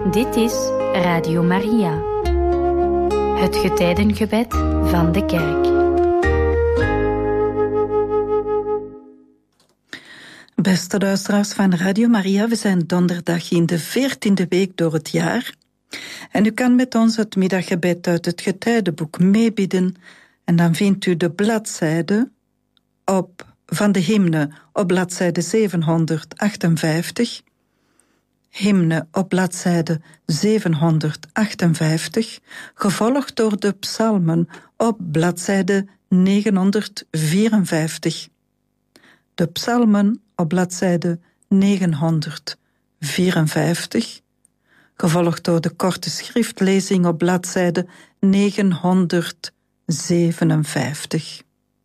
Dit is Radio Maria, het getijdengebed van de kerk. Beste luisteraars van Radio Maria, we zijn donderdag in de 14e week door het jaar. En u kan met ons het middaggebed uit het getijdenboek meebidden. En dan vindt u de bladzijde van de hymne op bladzijde 758. Hymne op bladzijde 758, gevolgd door de psalmen op bladzijde 954. De psalmen op bladzijde 954, gevolgd door de korte schriftlezing op bladzijde 957.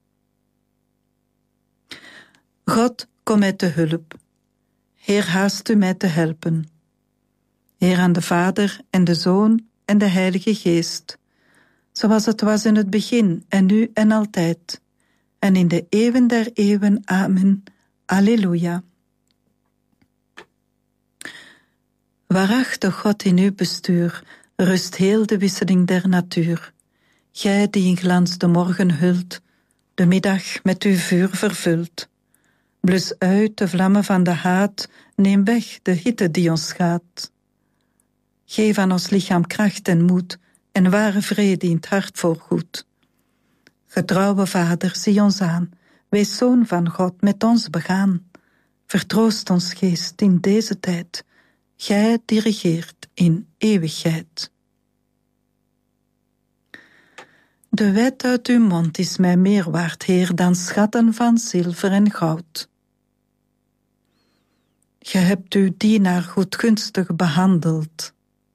God, kom mij te hulp. Heer, haast u mij te helpen. Heer, aan de Vader en de Zoon en de Heilige Geest, zoals het was in het begin en nu en altijd, en in de eeuwen der eeuwen. Amen. Alleluia. Waarachtig God, in uw bestuur rust heel de wisseling der natuur. Gij die in glans de morgen hult, de middag met uw vuur vervult. Blus uit de vlammen van de haat, neem weg de hitte die ons schaadt. Geef aan ons lichaam kracht en moed, en ware vrede in het hart voorgoed. Getrouwe Vader, zie ons aan, wees Zoon van God met ons begaan. Vertroost ons geest in deze tijd, gij die regeert in eeuwigheid. De wet uit uw mond is mij meer waard, Heer, dan schatten van zilver en goud. Ge hebt uw dienaar goedgunstig behandeld.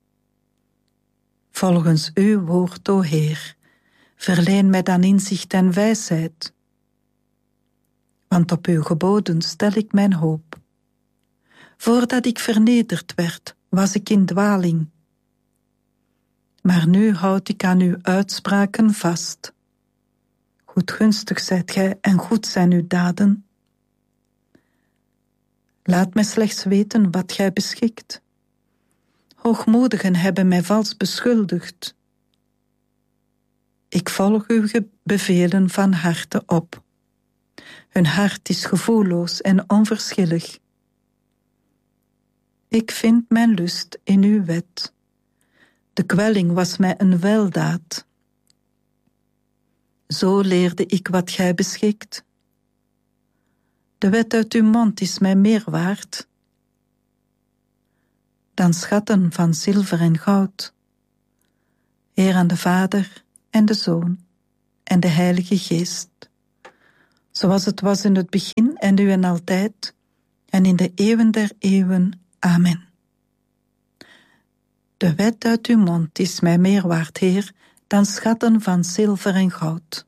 Volgens uw woord, o Heer, verleen mij dan inzicht en wijsheid. Want op uw geboden stel ik mijn hoop. Voordat ik vernederd werd, was ik in dwaling. Maar nu houd ik aan uw uitspraken vast. Goedgunstig zijt gij en goed zijn uw daden. Laat mij slechts weten wat gij beschikt. Hoogmoedigen hebben mij vals beschuldigd. Ik volg uw bevelen van harte op. Hun hart is gevoelloos en onverschillig. Ik vind mijn lust in uw wet. De kwelling was mij een weldaad. Zo leerde ik wat gij beschikt. De wet uit uw mond is mij meer waard dan schatten van zilver en goud. Heer, aan de Vader en de Zoon en de Heilige Geest, zoals het was in het begin en nu en altijd, en in de eeuwen der eeuwen. Amen. De wet uit uw mond is mij meer waard, Heer, dan schatten van zilver en goud.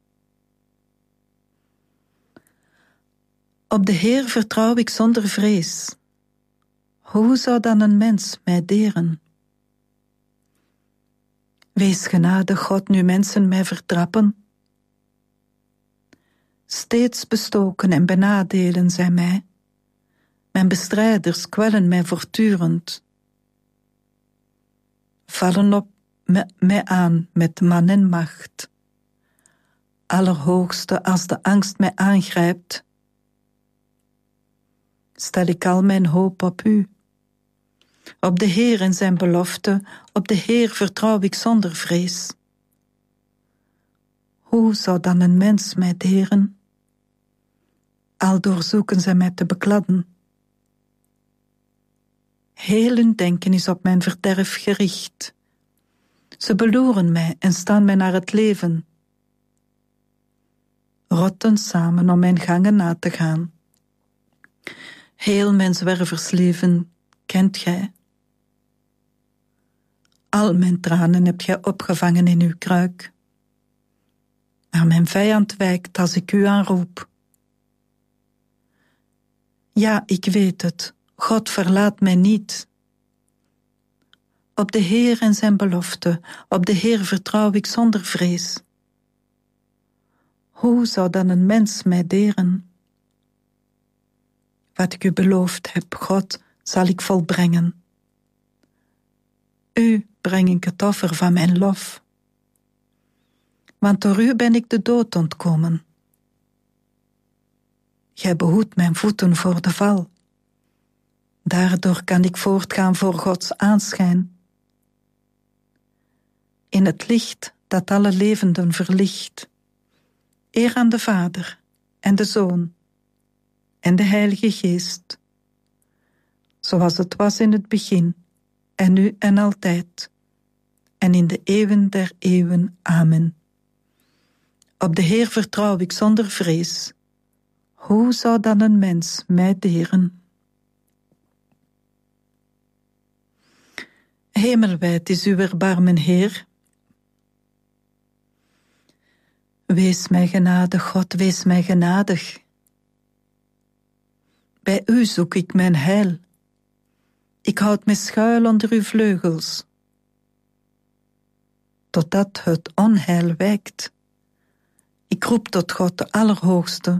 Op de Heer vertrouw ik zonder vrees. Hoe zou dan een mens mij deren? Wees genadig, God, nu mensen mij vertrappen. Steeds bestoken en benadelen zij mij. Mijn bestrijders kwellen mij voortdurend. Vallen op mij aan met man en macht. Allerhoogste, als de angst mij aangrijpt, stel ik al mijn hoop op u. Op de Heer en zijn belofte, op de Heer vertrouw ik zonder vrees. Hoe zou dan een mens mij deren? Aldoor zoeken zij mij te bekladden. Heel hun denken is op mijn verderf gericht. Ze beloeren mij en staan mij naar het leven. Rotten samen om mijn gangen na te gaan. Heel mijn zwerversleven kent gij. Al mijn tranen hebt gij opgevangen in uw kruik. Maar mijn vijand wijkt als ik u aanroep. Ja, ik weet het, God verlaat mij niet. Op de Heer en zijn belofte, op de Heer vertrouw ik zonder vrees. Hoe zou dan een mens mij deren? Wat ik u beloofd heb, God, zal ik volbrengen. U breng ik het offer van mijn lof. Want door u ben ik de dood ontkomen. Gij behoedt mijn voeten voor de val. Daardoor kan ik voortgaan voor Gods aanschijn. In het licht dat alle levenden verlicht. Eer aan de Vader en de Zoon en de Heilige Geest. Zoals het was in het begin, en nu en altijd, en in de eeuwen der eeuwen. Amen. Op de Heer vertrouw ik zonder vrees. Hoe zou dan een mens mij deren? Hemelwijd is uw erbarmen, Heer. Wees mij genadig, God, wees mij genadig. Bij u zoek ik mijn heil. Ik houd me schuil onder uw vleugels. Totdat het onheil wijkt. Ik roep tot God de Allerhoogste.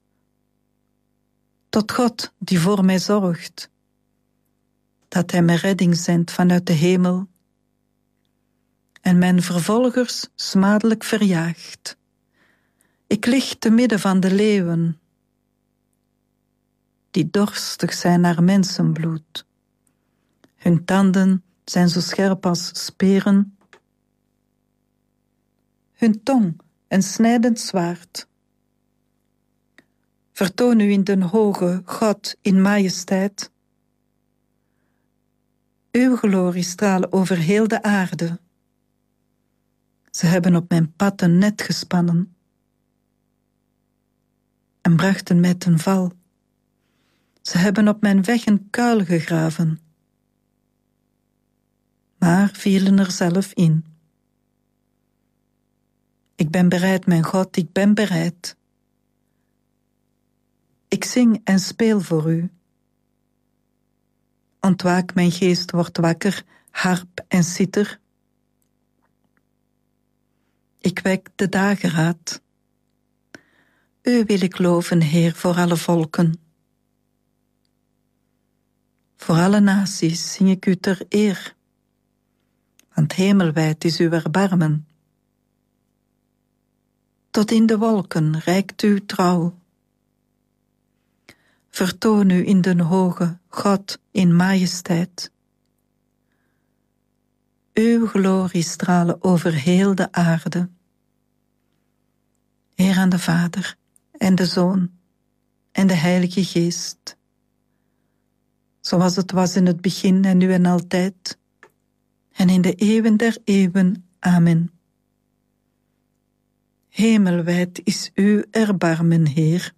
Tot God die voor mij zorgt. Dat hij mij redding zendt vanuit de hemel. En mijn vervolgers smadelijk verjaagt. Ik lig te midden van de leeuwen. Die dorstig zijn naar mensenbloed. Hun tanden zijn zo scherp als speren. Hun tong een snijdend zwaard. Vertoon u in den hoge God in majesteit. Uw glorie stralen over heel de aarde. Ze hebben op mijn pad een net gespannen. En brachten mij ten val. Ze hebben op mijn weg een kuil gegraven. Maar vielen er zelf in. Ik ben bereid, mijn God, ik ben bereid. Ik zing en speel voor u. Ontwaak, mijn geest wordt wakker, harp en citer. Ik wek de dageraad. U wil ik loven, Heer, voor alle volken. Voor alle naties zing ik u ter eer. Want hemelwijd is uw erbarmen. Tot in de wolken reikt uw trouw. Vertoon u in den hoge God in majesteit. Uw glorie stralen over heel de aarde. Heer aan de Vader en de Zoon en de Heilige Geest. Zoals het was in het begin en nu en altijd. En in de eeuwen der eeuwen. Amen. Hemelwijd is uw erbarmen, Heer.